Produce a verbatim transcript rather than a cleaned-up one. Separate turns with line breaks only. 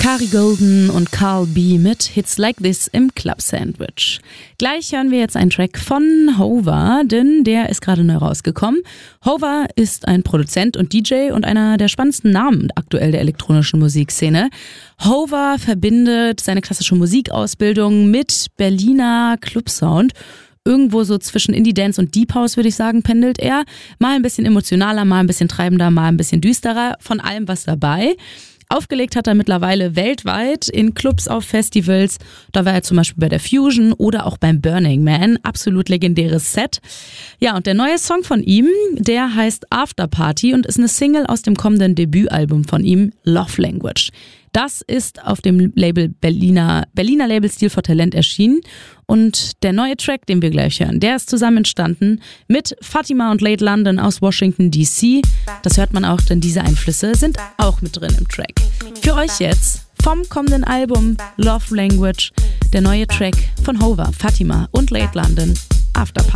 Kari Golden und Carl B. mit Hits Like This im Club Sandwich. Gleich hören wir jetzt einen Track von Hover, denn der ist gerade neu rausgekommen. Hover ist ein Produzent und D J und einer der spannendsten Namen aktuell der elektronischen Musikszene. Hover verbindet seine klassische Musikausbildung mit Berliner Clubsound. Irgendwo so zwischen Indie-Dance und Deep House, würde ich sagen, pendelt er. Mal ein bisschen emotionaler, mal ein bisschen treibender, mal ein bisschen düsterer. Von allem was dabei. Aufgelegt hat er mittlerweile weltweit in Clubs, auf Festivals. Da war er zum Beispiel bei der Fusion oder auch beim Burning Man. Absolut legendäres Set. Ja, und der neue Song von ihm, der heißt After Party und ist eine Single aus dem kommenden Debütalbum von ihm, Love Language. Das ist auf dem Label Berliner, Berliner Label Stil for Talent erschienen. Und der neue Track, den wir gleich hören, der ist zusammen entstanden mit Fatima und Late London aus Washington D C. Das hört man auch, denn diese Einflüsse sind auch mit drin im Track. Für euch jetzt vom kommenden Album Love Language, der neue Track von Hover, Fatima und Late London, After Party.